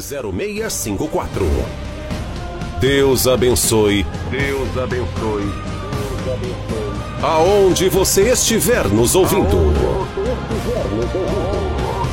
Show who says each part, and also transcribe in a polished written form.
Speaker 1: 0654. Deus abençoe. Deus abençoe. Aonde você estiver nos ouvindo.